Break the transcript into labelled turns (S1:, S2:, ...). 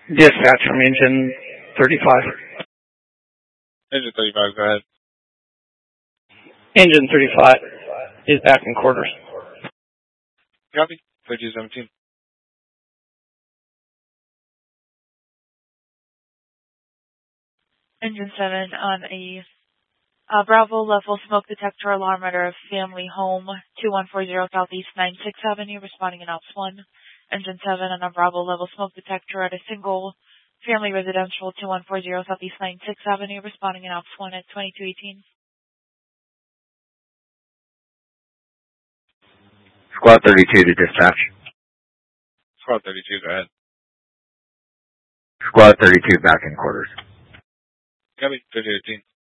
S1: Dispatch from engine 35.
S2: Engine 35, go ahead.
S1: Engine 35 is back in quarters.
S2: Copy. 3217.
S3: Engine 7 on a Bravo level smoke detector alarm at our family home, 2140 Southeast 96th Avenue, responding in Ops 1. Engine 7 on a Bravo level smoke detector at a single family residential, 2140 Southeast 96th Avenue, responding in Ops 1 at 2218.
S4: Squad 32 to dispatch.
S2: Squad 32, go ahead.
S4: Squad 32 back in quarters.
S2: Copy. 3218.